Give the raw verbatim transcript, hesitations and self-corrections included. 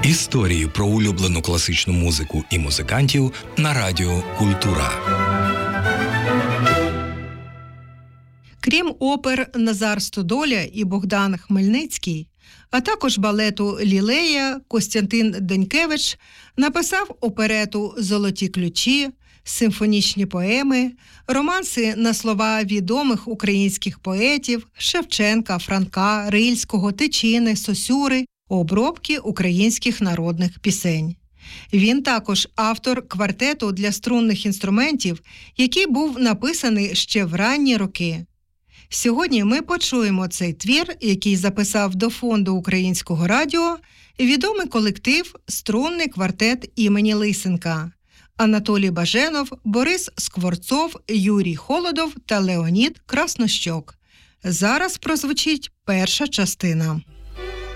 Історії про улюблену класичну музику і музикантів на радіо «Культура». Крім опер «Назар Стодоля» і Богдан Хмельницький, а також балету «Лілея», Костянтин Денькевич написав оперету «Золоті ключі», симфонічні поеми, романси на слова відомих українських поетів Шевченка, Франка, Рильського, Тичини, Сосюри, обробки українських народних пісень. Він також автор квартету для струнних інструментів, який був написаний ще в ранні роки. Сьогодні ми почуємо цей твір, який записав до Фонду Українського радіо відомий колектив «Струнний квартет імені Лисенка» Анатолій Баженов, Борис Скворцов, Юрій Холодов та Леонід Краснощок. Зараз прозвучить перша частина.